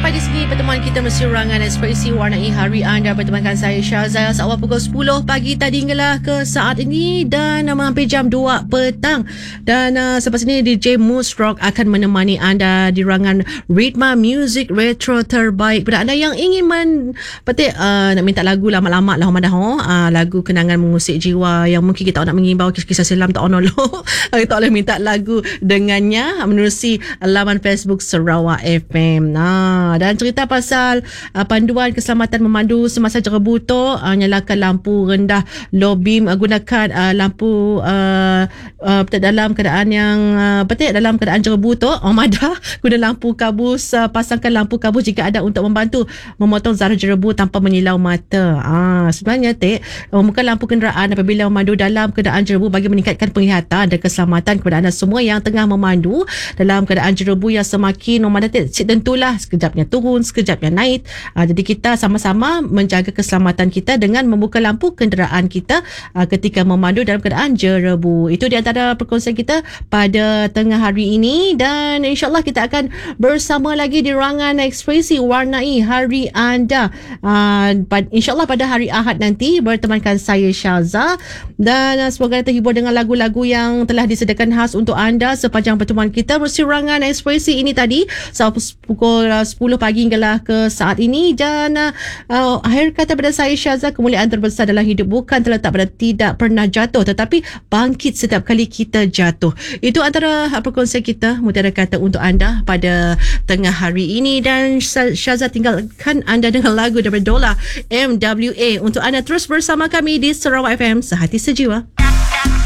sampai di sini pertemuan kita mesti Rangan Ekspresi Warnai Hari Anda bertemankan saya Syazah awal pukul 10 pagi tadi hinggalah ke saat ini dan hampir jam 2 petang dan selepas ini DJ Moosrock akan menemani anda di Rangan Ritma Music Retro terbaik. Pada anda yang ingin nak minta lagu lama-lama lah lagu kenangan mengusik jiwa yang mungkin kita nak mengimbau kisah selam tak ono lo kita boleh minta lagu dengannya menerusi laman Facebook Sarawak FM. Dan cerita pasal panduan keselamatan memandu semasa jerebuto, nyalakan lampu rendah low beam, gunakan lampu dalam keadaan yang dalam keadaan jerebuto, madah guna lampu kabus, pasangkan lampu kabus jika ada untuk membantu memotong zarah jerebu tanpa menyilau mata. Sebenarnya membuka lampu kenderaan apabila memandu dalam keadaan jerebu bagi meningkatkan penglihatan dan keselamatan kepada anda semua yang tengah memandu dalam keadaan jerebu yang semakin memadai. Tentulah sekejapnya turun, sekejapnya naik. Jadi kita sama-sama menjaga keselamatan kita dengan membuka lampu kenderaan kita ketika memandu dalam keadaan jerebu. Itu di antara perkongsian kita pada tengah hari ini dan insyaAllah kita akan bersama lagi di Rangan Ekspresi Warnai Hari Anda. InsyaAllah pada hari Ahad nanti bertemankan saya Syazah dan semoga anda terhibur dengan lagu-lagu yang telah disediakan khas untuk anda sepanjang pertemuan kita bersih Rangan Ekspresi ini tadi pukul 10 pagi hinggalah ke saat ini dan akhir kata pada saya Syazah, kemuliaan terbesar dalam hidup bukan terletak pada tidak pernah jatuh tetapi bangkit setiap kali kita jatuh. Itu antara perkongsian kita mutiara kata untuk anda pada tengah hari ini dan Syazah tinggalkan anda dengan lagu daripada Dola MWA untuk anda terus bersama kami di Sarawak FM Sehati Sejiwa.